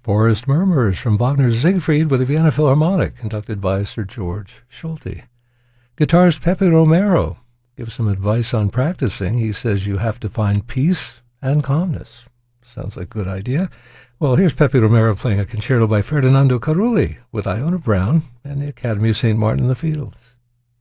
Forest Murmurs from Wagner's Siegfried with the Vienna Philharmonic, conducted by Sir George Solti. Guitarist Pepe Romero gives some advice on practicing. He says you have to find peace and calmness. Sounds like a good idea. Well, here's Pepe Romero playing a concerto by Ferdinando Carulli with Iona Brown and the Academy of St. Martin in the Fields.